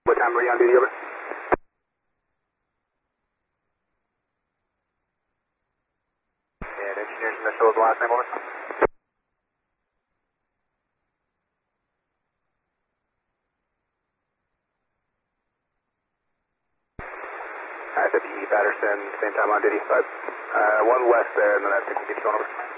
What time were you on duty, over? And engineers initial is the last name, over? Alright, 50 Patterson, same time on duty, but one west there, and then I think we get you on over.